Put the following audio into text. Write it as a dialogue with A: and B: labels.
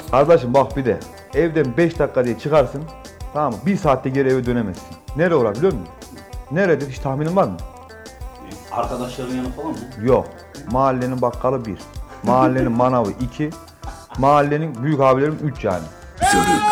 A: Kardeşim bak bir de evden 5 dakika diye çıkarsın. Tamam mı? 1 saatte geri eve dönemezsin. Nereye uğrar biliyor musun? Nerededir? Hiç tahminin var mı?
B: Arkadaşların yanı falan mı?
A: Yok. Mahallenin bakkalı 1. Mahallenin manavı 2. Mahallenin büyük abilerim 3 yani.